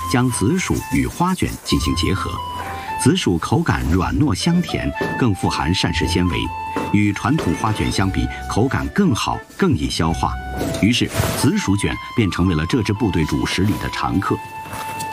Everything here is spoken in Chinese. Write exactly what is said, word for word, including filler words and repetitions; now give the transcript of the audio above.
将紫薯与花卷进行结合。紫薯口感软糯香甜，更富含膳食纤维，与传统花卷相比，口感更好，更易消化。于是，紫薯卷便成为了这支部队主食里的常客。